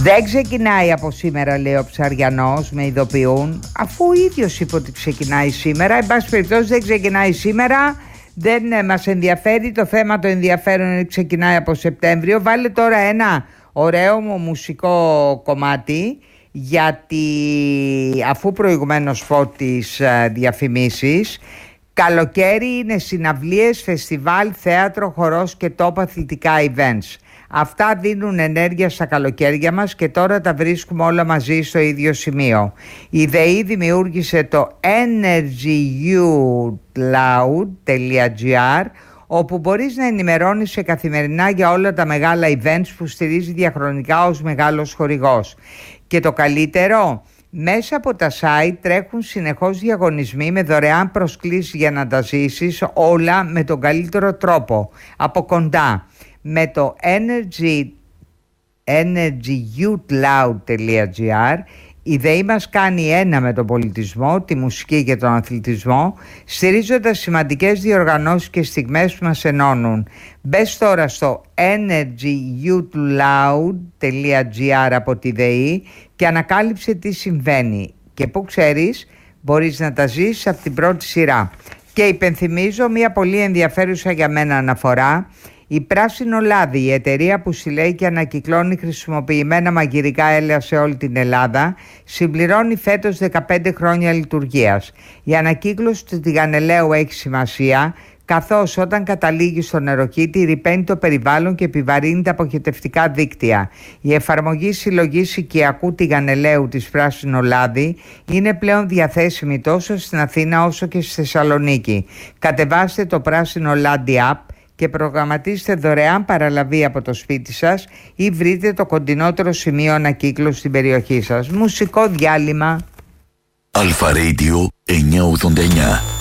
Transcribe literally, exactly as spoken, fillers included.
Δεν ξεκινάει από σήμερα, λέει ο Ψαριανός, με ειδοποιούν, αφού ο ίδιος είπε ότι ξεκινάει σήμερα. Εν πάση περιπτώσει δεν ξεκινάει σήμερα, δεν ε, μας ενδιαφέρει, το θέμα το ενδιαφέρον είναι ξεκινάει από Σεπτέμβριο. Βάλε τώρα ένα ωραίο μου μουσικό κομμάτι, γιατί αφού προηγουμένως πω τις ε, διαφημίσεις, καλοκαίρι είναι συναυλίες, φεστιβάλ, θέατρο, χορός και top αθλητικά events. Αυτά δίνουν ενέργεια στα καλοκαίρια μας και τώρα τα βρίσκουμε όλα μαζί στο ίδιο σημείο. Η ΔΕΗ δημιούργησε το energyucloud τελεία gr, όπου μπορείς να ενημερώνεις καθημερινά για όλα τα μεγάλα events που στηρίζει διαχρονικά ως μεγάλος χορηγός. Και το καλύτερο, μέσα από τα site τρέχουν συνεχώς διαγωνισμοί με δωρεάν προσκλήσεις για να τα ζήσεις όλα με τον καλύτερο τρόπο, από κοντά. Με το energy, energyucloud τελεία gr η ΔΕΗ μας κάνει ένα με τον πολιτισμό, τη μουσική και τον αθλητισμό, στηρίζοντας σημαντικές διοργανώσεις και στιγμές που μας ενώνουν. Μπες τώρα στο energyucloud τελεία gr από τη ΔΕΗ και ανακάλυψε τι συμβαίνει. Και που ξέρεις, μπορείς να τα ζήσεις από την πρώτη σειρά. Και υπενθυμίζω μια πολύ ενδιαφέρουσα για μένα αναφορά. Η Πράσινο Λάδι, η εταιρεία που συλλέγει και ανακυκλώνει χρησιμοποιημένα μαγειρικά έλαια σε όλη την Ελλάδα, συμπληρώνει φέτος δεκαπέντε χρόνια λειτουργίας. Η ανακύκλωση του τηγανελαίου έχει σημασία, καθώς όταν καταλήγει στο νεροκήτη ρυπαίνει το περιβάλλον και επιβαρύνει τα αποχετευτικά δίκτυα. Η εφαρμογή συλλογής οικιακού τηγανελαίου της Πράσινο Λάδι είναι πλέον διαθέσιμη τόσο στην Αθήνα όσο και στη Θεσσαλονίκη. Κατεβάστε το Πράσινο Λάδι app και προγραμματίστε δωρεάν παραλαβή από το σπίτι σας ή βρείτε το κοντινότερο σημείο ανακύκλωσης στην περιοχή σας. Μουσικό διάλειμμα. Αλφα Radio εννιακόσια ογδόντα εννιά.